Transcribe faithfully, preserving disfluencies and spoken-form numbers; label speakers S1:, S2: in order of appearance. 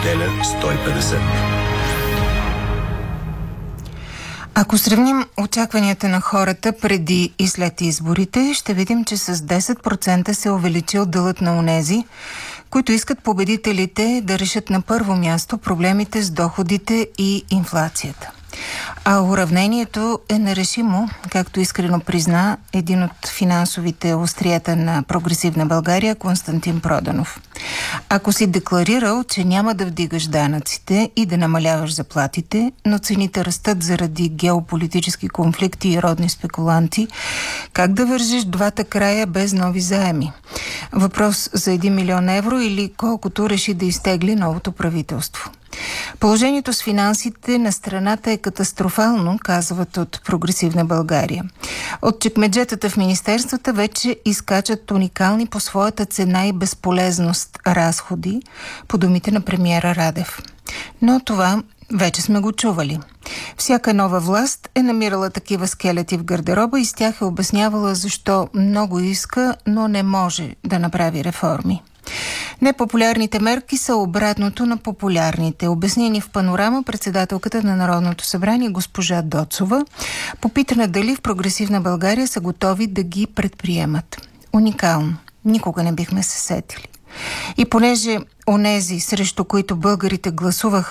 S1: определя сто и петдесет.
S2: Ако сравним очакванията на хората преди и след изборите, ще видим, че с десет процента се е увеличил делът на онези, които искат победителите да решат на първо място проблемите с доходите и инфлацията. А уравнението е нерешимо, както искрено призна един от финансовите острията на Прогресивна България, Константин Проданов. Ако си декларирал, че няма да вдигаш данъците и да намаляваш заплатите, но цените растат заради геополитически конфликти и родни спекуланти, как да вържиш двата края без нови заеми? Въпрос за един милион евро или колкото реши да изтегли новото правителство. Положението с финансите на страната е катастрофално, казват от Прогресивна България. От чекмеджетата в министерствата вече изкачат уникални по своята цена и безполезност разходи, по думите на премиера Радев. Но това вече сме го чували. Всяка нова власт е намирала такива скелети в гардероба и с тях е обяснявала защо много иска, но не може да направи реформи. Непопулярните мерки са обратното на популярните. Обяснени в Панорама председателката на Народното събрание госпожа Доцова, попитана дали в Прогресивна България са готови да ги предприемат. Уникално. Никога не бихме се сетили. И понеже онези, срещу които българите гласуваха